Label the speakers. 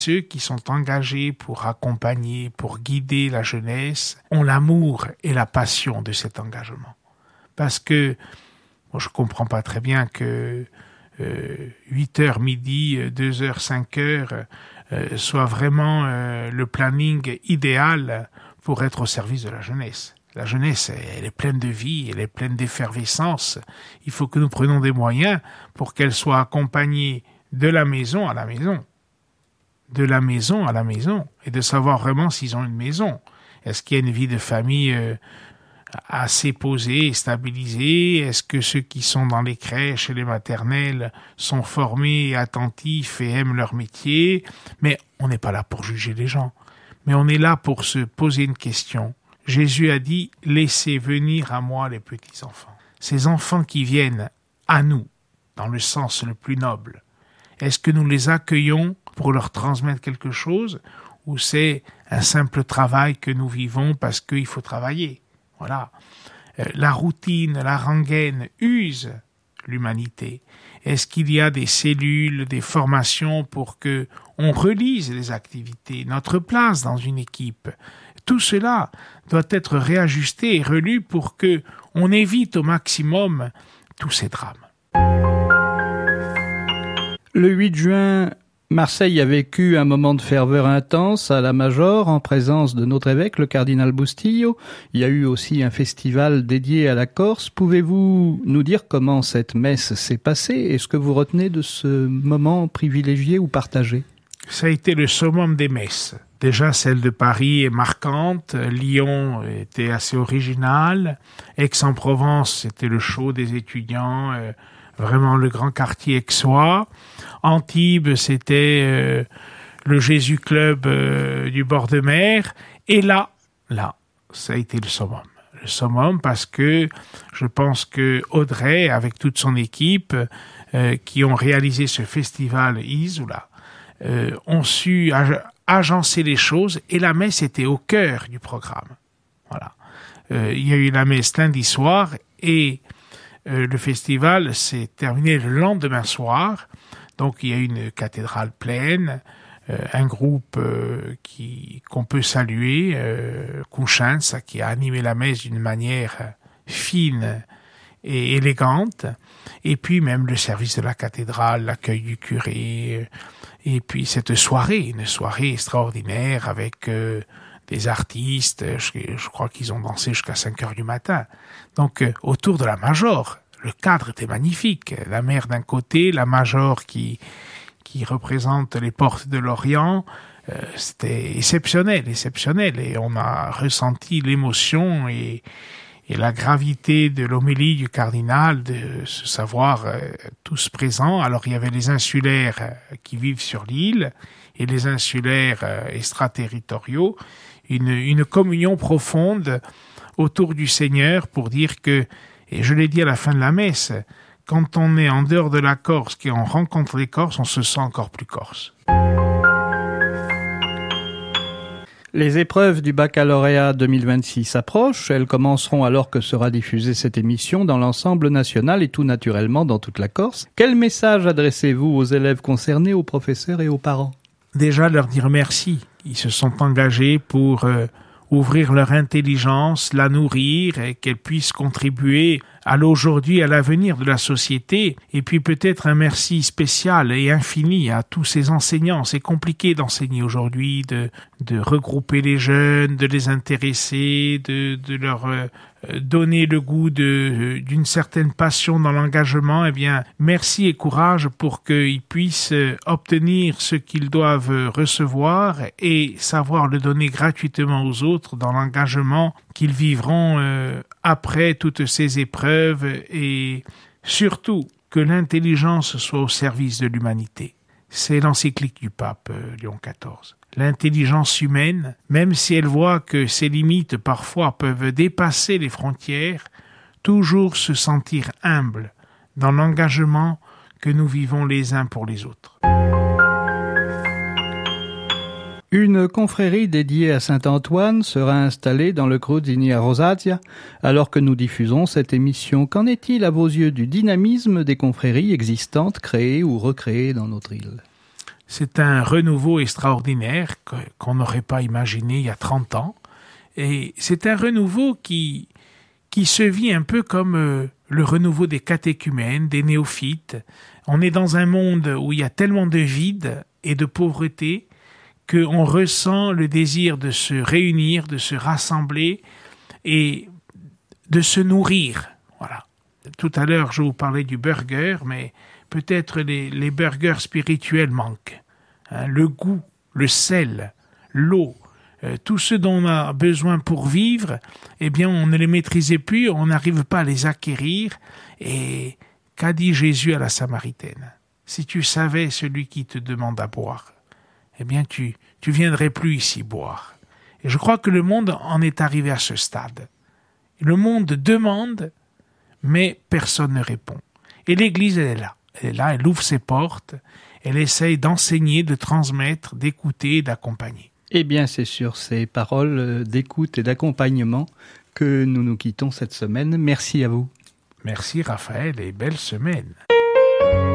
Speaker 1: Ceux qui sont engagés pour accompagner, pour guider la jeunesse, ont l'amour et la passion de cet engagement. Parce que, je comprends pas très bien que 8h midi, 2h, 5h soit vraiment le planning idéal pour être au service de la jeunesse. La jeunesse, elle est pleine de vie, elle est pleine d'effervescence. Il faut que nous prenions des moyens pour qu'elle soit accompagnée de la maison à la maison. De la maison à la maison. Et de savoir vraiment s'ils ont une maison. Est-ce qu'il y a une vie de famille assez posée et stabilisée? Est-ce que ceux qui sont dans les crèches et les maternelles sont formés et attentifs et aiment leur métier? Mais on n'est pas là pour juger les gens. Mais on est là pour se poser une question. Jésus a dit « Laissez venir à moi les petits enfants ». Ces enfants qui viennent à nous, dans le sens le plus noble, est-ce que nous les accueillons pour leur transmettre quelque chose ou c'est un simple travail que nous vivons parce qu'il faut travailler? Voilà. La routine, la rengaine use l'humanité. Est-ce qu'il y a des cellules, des formations pour que on relise les activités, notre place dans une équipe? Tout cela doit être réajusté et relu pour que on évite au maximum tous ces drames.
Speaker 2: Le 8 juin, Marseille a vécu un moment de ferveur intense à la Major en présence de notre évêque, le cardinal Bustillo. Il y a eu aussi un festival dédié à la Corse. Pouvez-vous nous dire comment cette messe s'est passée et ce que vous retenez de ce moment privilégié ou partagé?
Speaker 1: Ça a été le summum des messes. Déjà, celle de Paris est marquante, Lyon était assez originale, Aix-en-Provence, c'était le show des étudiants, vraiment le grand quartier aixois. Antibes, c'était le Jésus Club du bord de mer. Et là, ça a été le summum. Le summum parce que je pense que Audrey, avec toute son équipe, qui ont réalisé ce festival Isola, ont su agencer les choses et la messe était au cœur du programme. Voilà. Il y a eu la messe lundi soir et le festival s'est terminé le lendemain soir. Donc il y a eu une cathédrale pleine, un groupe qu'on peut saluer, Couchance, qui a animé la messe d'une manière fine et élégante, et puis même le service de la cathédrale, l'accueil du curé, et puis cette soirée, une soirée extraordinaire avec des artistes, je crois qu'ils ont dansé jusqu'à 5h du matin. Donc autour de la Major, le cadre était magnifique, la mer d'un côté, la Major qui représente les portes de l'Orient, c'était exceptionnel, et on a ressenti l'émotion et la gravité de l'homélie du cardinal, de se savoir tous présents. Alors il y avait les insulaires qui vivent sur l'île et les insulaires extraterritoriaux, une communion profonde autour du Seigneur pour dire que, et je l'ai dit à la fin de la messe, quand on est en dehors de la Corse et on rencontre les Corses, on se sent encore plus corse.
Speaker 2: Les épreuves du baccalauréat 2026 approchent. Elles commenceront alors que sera diffusée cette émission dans l'ensemble national et tout naturellement dans toute la Corse. Quel message adressez-vous aux élèves concernés, aux professeurs et aux parents?
Speaker 1: Déjà leur dire merci. Ils se sont engagés pour ouvrir leur intelligence, la nourrir et qu'elle puisse contribuer à l'aujourd'hui, à l'avenir de la société. Et puis peut-être un merci spécial et infini à tous ces enseignants. C'est compliqué d'enseigner aujourd'hui, de regrouper les jeunes, de les intéresser, de leur donner le goût d'une certaine passion dans l'engagement. Eh bien, merci et courage pour qu'ils puissent obtenir ce qu'ils doivent recevoir et savoir le donner gratuitement aux autres dans l'engagement qu'ils vivront après toutes ces épreuves et surtout que l'intelligence soit au service de l'humanité. C'est l'encyclique du pape Léon XIV. L'intelligence humaine, même si elle voit que ses limites parfois peuvent dépasser les frontières, toujours se sentir humble dans l'engagement que nous vivons les uns pour les autres.
Speaker 2: Une confrérie dédiée à Saint-Antoine sera installée dans le Crudini à Rosazia alors que nous diffusons cette émission. Qu'en est-il à vos yeux du dynamisme des confréries existantes, créées ou recréées dans notre île ?
Speaker 1: C'est un renouveau extraordinaire qu'on n'aurait pas imaginé il y a 30 ans. Et c'est un renouveau qui se vit un peu comme le renouveau des catéchumènes, des néophytes. On est dans un monde où il y a tellement de vide et de pauvreté qu'on ressent le désir de se réunir, de se rassembler et de se nourrir. Voilà. Tout à l'heure, je vous parlais du burger, mais peut-être les burgers spirituels manquent. Le goût, le sel, l'eau, tout ce dont on a besoin pour vivre, eh bien, on ne les maîtrisait plus, on n'arrive pas à les acquérir. Et qu'a dit Jésus à la Samaritaine? Si tu savais celui qui te demande à boire, eh bien, tu viendrais plus ici boire. Et je crois que le monde en est arrivé à ce stade. Le monde demande, mais personne ne répond. Et l'Église, elle est là. Elle est là, elle ouvre ses portes, elle essaye d'enseigner, de transmettre, d'écouter, d'accompagner.
Speaker 2: Eh bien, c'est sur ces paroles d'écoute et d'accompagnement que nous nous quittons cette semaine. Merci à vous.
Speaker 1: Merci Raphaël et belle semaine.